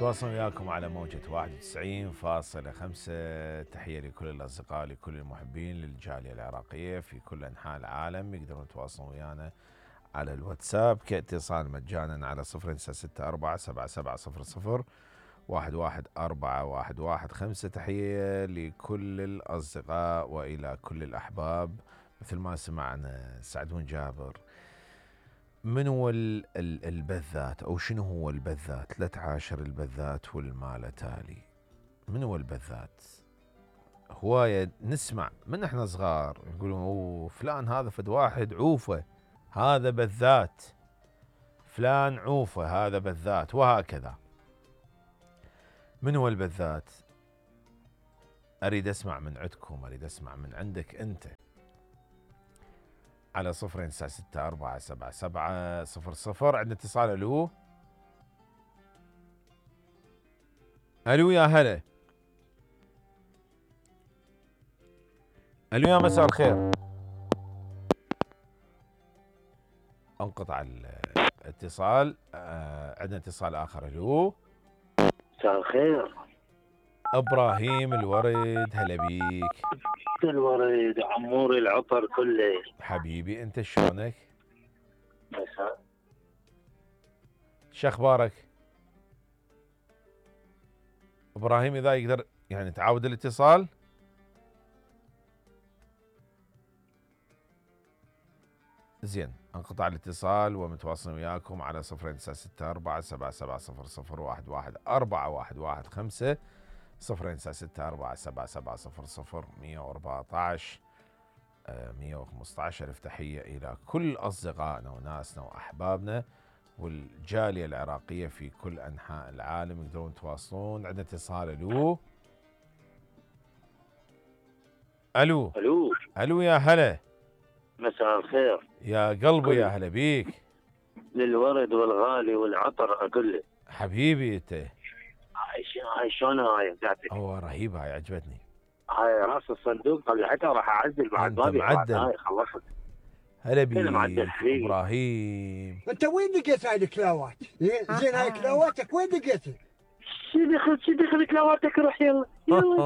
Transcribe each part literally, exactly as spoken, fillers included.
تواصل وياكم على موجة واحد وتسعين فاصلة خمسة. تحية لكل الأصدقاء، لكل المحبين للجالية العراقية في كل أنحاء العالم. يقدرون يتواصلون ويانا على الواتساب كاتصال مجانا على صفر ستة أربعة سبعة سبعة صفر صفر واحد واحد أربعة واحد واحد خمسة. تحية لكل الأصدقاء وإلى كل الأحباب. مثل ما سمعنا سعدون جابر، من هو البذات أو شنو هو البذات؟ لا تعاشر البذات والمال تالي. من هو البذات؟ هواية نسمع من احنا صغار يقولون اوه فلان هذا فد واحد عوفة هذا بذات، فلان عوفة هذا بذات، وهكذا. من هو البذات؟ أريد أسمع من عندكم، أريد أسمع من عندك أنت على صفرين تسعة ستة أربعة سبعة سبعة صفر صفر. عندنا اتصال. ألو ألو يا هلا. ألو يا مساء الخير. انقطع الاتصال. آه عندنا اتصال آخر. ألو مساء الخير. إبراهيم الورد، هلا بيك. الورد عموري العطر كله حبيبي، أنت شلونك؟ مساء. شو أخبارك؟ إبراهيم إذا يقدر يعني تعاود الاتصال. زين، انقطع الاتصال ومتواصلين وياكم على صفرين تسعة ستة أربعة سبعة سبعة صفر صفر واحد واحد أربعة واحد واحد خمسة صفرين تسعة ستة أربعة سبعة سبعة صفر صفر مية وأربعة عشر مية وخمسة عشر. ألف تحية إلى كل أصدقائنا وناسنا وأحبابنا والجالية العراقية في كل أنحاء العالم. يقدرون يتواصلون. عندنا اتصال. ألو ألو الو ألو يا هلا. مساء الخير يا قلبي يا هلا بيك. للورد والغالي والعطر كله حبيبي أنت. هاي شلون هاي بتاعتك؟ هو رهيب، هاي عجبتني. هاي راس الصندوق طلعتها راح اعدل بعد ما معدل. هاي خلصت. هلا بيك ابراهيم. انت وين لقيت هاي الكلاوات؟ زين هاي كلاواتك وين لقيتها؟ شو دخل شو دخل كلاواتك؟ روح يلا يلا.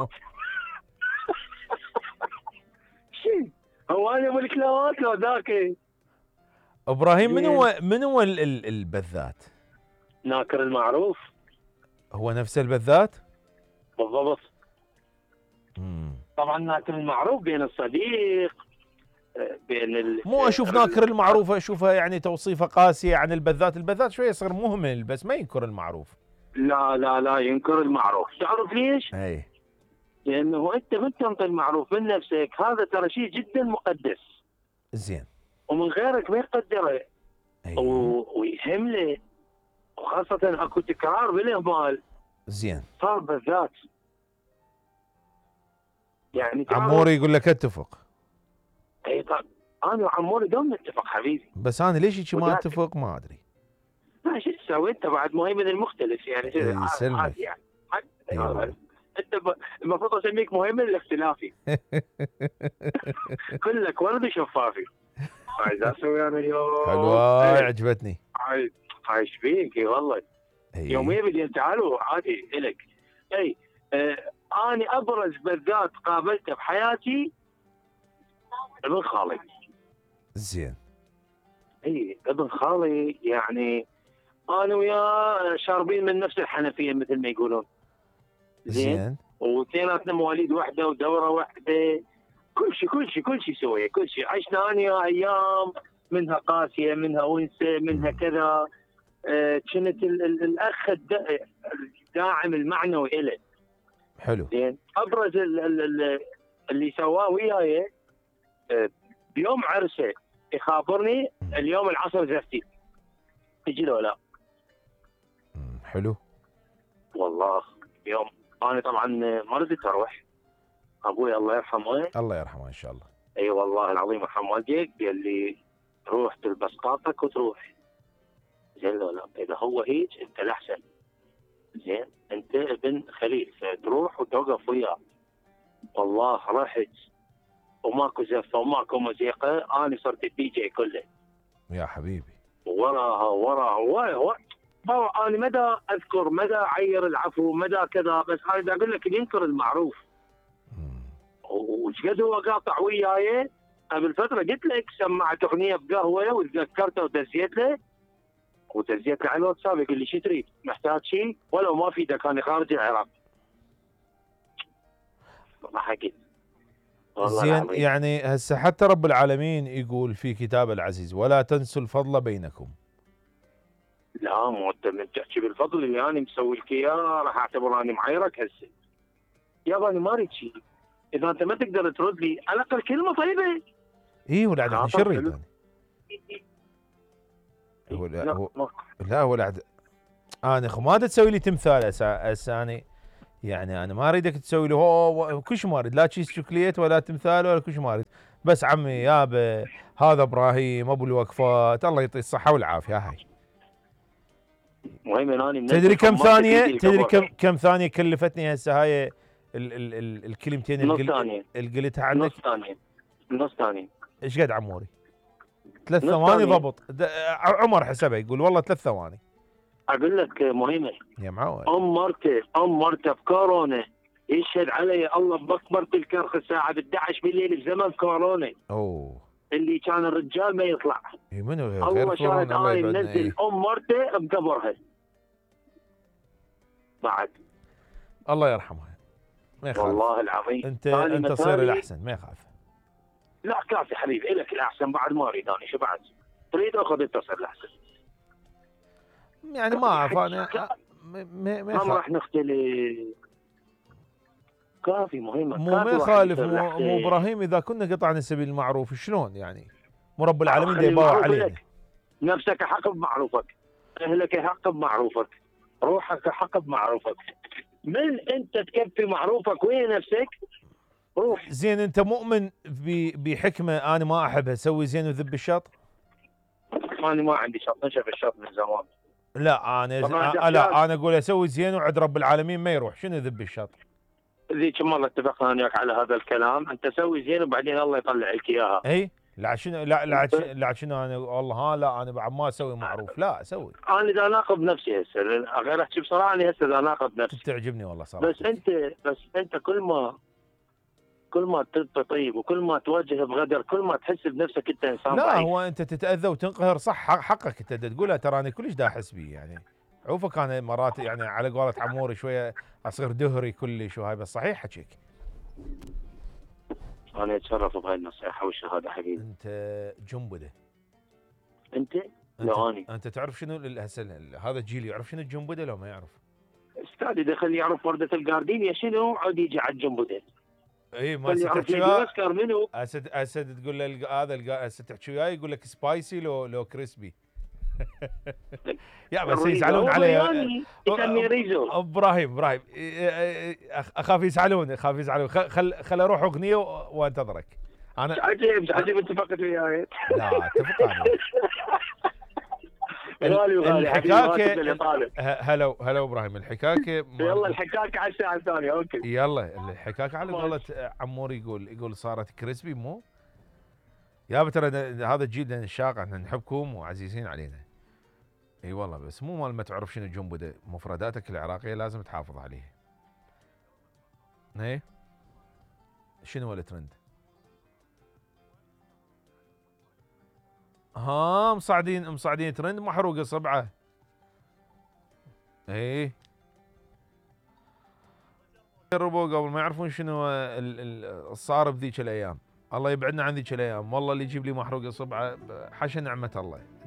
شو هو انا ابو الكلاوات لو ذاك؟ ابراهيم، من هو من هو البذات؟ ناكر المعروف. هو نفس البذات بالضبط. مم. طبعا ناكر المعروف بين الصديق بين ال... مو اشوف ناكر المعروف اشوفها يعني توصيفه قاسيه عن البذات. البذات شويه يصير مهمل بس ما ينكر المعروف. لا لا لا ينكر المعروف. تعرف ليش؟ اي لانه انت من تنطي المعروف من نفسك هذا ترى شيء جدا مقدس. زين. ومن غيرك ما يقدره. أي. و... ويهمله، وخاصه اكو تكرار بالاهمال. زين. صار بالذات يعني عموري يقول لك اتفق. اي طب انا وعموري دوم نتفق حبيبي. بس انا ليش هيك ما اتفق ما ادري. لا شو تسوي انت بعد مهيمن المختلف يعني. يسلمك. يعني انت ب... المفروض اسميك مهيمن الاختلافي. كلك ورد شفافي. عايز اسوي انا اليوم. حلوه عجبتني. هاي هاي ايش فيك؟ اي والله يوميا بدي تعالوا عادي الك. اي آه اني ابرز بذات قابلته بحياتي ابن خالي. زين. اي ابن خالي يعني انا وياه شاربين من نفس الحنفيه مثل ما يقولون. زين. واثنيناتنا مواليد واحده ودوره واحده. كل شيء كل شيء كل شيء سويه كل شيء عشنا انا ايام منها قاسيه منها ونسه منها كذا. كنت آه الاخ الداعم المعنوي له. حلو. زين. ابرز اللي سواه وياي آه بيوم عرسه يخابرني اليوم العصر زفتي تجي له لا. حلو. والله يوم انا طبعا ما رضيت اروح. ابوي الله يرحمه. الله يرحمه ان شاء الله. اي أيوة والله العظيم يرحم والديك قال لي روح تلبس قاطك وتروح. زين لا لا اذا هو هيك انت الاحسن. زين انت ابن خليل تروح وتوقف وياه. والله رحت وماكو زفه وماكو موسيقى. انا صرت الدي جي كله يا حبيبي. وراها وراها وراها هو انا مدى اذكر مدى عير العفو مدى كذا، بس انا دا اقول لك اللي ينكر المعروف. وش قد هو قاطع وياي قبل فتره، قلت لك سمعت اغنيه بقهوه وتذكرته ودزيت له ودزيت له على الواتساب، يقول لي شو تريد؟ محتاج شيء؟ ولو ما في، كان خارج العراق. ما حكيت زين، يعني هسه حتى رب العالمين يقول في كتابه العزيز ولا تنسوا الفضل بينكم. لا مو انت من تحكي بالفضل اللي انا مسوي لك اياه راح اعتبر اني معايرك هسه. يابا انا ما اريد شيء، اذا انت ما تقدر ترد لي على الاقل كلمه طيبه. اي ولا عاد شو نريد يعني؟ هو لا لا هو ما. لا ولا عاد انا اخو ما تسوي لي تمثال هسه. انا يعني انا ما اريدك تسوي لي هو كل شيء، ما اريد لا تشيز شوكليت ولا تمثال ولا كل شيء، ما اريد. بس عمي يابا هذا ابراهيم ابو الوقفات الله يعطيه الصحه والعافيه. هاي المهم اني تدري كم ثانيه تدري كم كم ثانيه كلفتني هسه هاي ال ال ال الكلمتين نص ثانيه اللي قلتها عنك؟ نص ثانيه نص ثانيه. ايش قد عموري؟ ثلاث ثواني ضبط. عمر حسبها يقول والله ثلاث ثواني. اقول لك مهمه يا معود، ام مرته ام مرته بكورونا يشهد علي الله بمقبره الكرخ الساعه احد عشر بالليل بزمن كورونا. اوه اللي كان الرجال ما يطلع. اي منو غير الله شاهد انا منزل إيه؟ ام مرته بقبرها بعد. الله يرحمها. ما يخالف والله العظيم انت انت تصير الاحسن ما يخالف. لا كافي حبيبي لك الاحسن بعد، ما اريد انا شو بعد تريد اخذ انت تصير الاحسن. يعني ما اعرف انا ما ما ما راح نختلف. كافي مهمه مو ما يخالف. مو, مو ابراهيم اذا كنا قطعنا سبيل المعروف شلون يعني؟ مو رب العالمين دا يباوع علينا. نفسك حق بمعروفك، اهلك حق بمعروفك، روحك حق بمعروفك. من انت تكفي معروفك وين نفسك روح. زين انت مؤمن بحكمه انا ما احبها، سوي زين وذب الشط؟ انا ما عندي شط، نشف الشط من زمان. لا انا ز... لا انا اقول اسوي زين وعد رب العالمين ما يروح. شنو ذب الشط؟ ذيك مره اتفقنا انا وياك على هذا الكلام، انت سوي زين وبعدين الله يطلع لك اياها. اي لا شنو لا لا لا شنو انا والله ها لا انا بعد ما اسوي معروف. لا اسوي. انا اذا اناقض نفسي هسه غير احكي بصراحه، انا هسه اذا اناقض نفسي تعجبني والله صراحه. بس انت بس انت كل ما كل ما تبقى طيب وكل ما تواجه بغدر كل ما تحس بنفسك انت انسان لا ضعيف. هو انت تتاذى وتنقهر صح، حقك انت تقولها. ترى انا كلش دا احس بيه يعني. عوفك انا مرات يعني على قولة عموري شويه اصير دهري كلش وهاي، بس صحيح حكيك. انا اتشرف بهاي النصيحه والشهاده حبيبي. انت جنبده. انت؟ لا اني. انت تعرف شنو هسه هذا الجيل يعرف شنو الجنبده لو ما يعرف؟ استاذ دخل يعرف ورده الجاردينيا شنو عاد يجي على الجنبده. اي ما تحكي وياه منو؟ اسد اسد تقول له هذا هسه تحكي وياه يقول لك سبايسي لو لو كريسبي. يا بس يزعلون علي. يسمي ريزو. ابراهيم ابراهيم اخاف يزعلون اخاف يزعلون. خل خل اروح اغنيه وانتظرك. انا عجيب عجيب اتفقت وياي. لا اتفق انا. غالي وغالي الحكاكه. هلا هلا ابراهيم. الحكاكه يلا الحكاكه على الساعه الثانيه. اوكي يلا الحكاكه على قولة عمور يقول يقول صارت كريسبي مو يا ترى هذا الجيل الشاق احنا نحبكم وعزيزين علينا. اي والله بس مو مال ما تعرف شنو الجنبده، مفرداتك العراقيه لازم تحافظ عليها. ايه شنو الترند؟ ها مصعدين مصعدين ترند محروقه صبعه. ايه جربوا قبل ما يعرفون شنو الصار بذيك الايام. الله يبعدنا عن ذيك الايام. والله اللي يجيب لي محروقه صبعه حاشا نعمه الله.